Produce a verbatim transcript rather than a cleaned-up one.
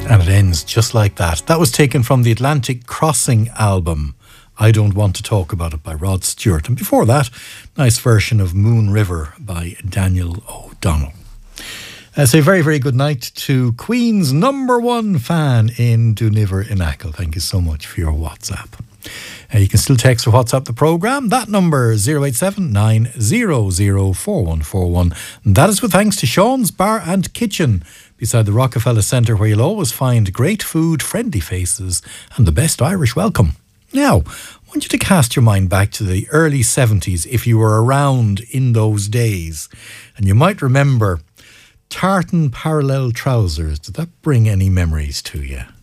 And it ends just like that. That was taken from the Atlantic Crossing album, I Don't Want to Talk About It by Rod Stewart. And before that, nice version of Moon River by Daniel O'Donnell. Uh, say a very, very good night to Queen's number one fan in Duniver in Achill. Thank you so much for your WhatsApp. Uh, you can still text or WhatsApp the programme. That number is zero eight seven nine zero zero four one four one. And that is with thanks to Sean's Bar and Kitchen beside the Rockefeller Centre, where you'll always find great food, friendly faces and the best Irish welcome. Now, I want you to cast your mind back to the early seventies if you were around in those days. And you might remember tartan parallel trousers. Did that bring any memories to you?